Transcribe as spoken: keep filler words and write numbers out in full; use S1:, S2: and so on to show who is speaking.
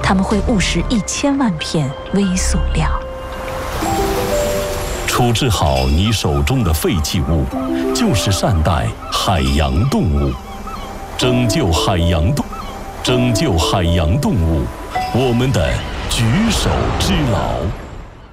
S1: 他们会误食一千万片微塑料。
S2: 处置好你手中的废弃物，就是善待海洋动物。拯救海洋动，拯救海洋动物，我们的举手之劳。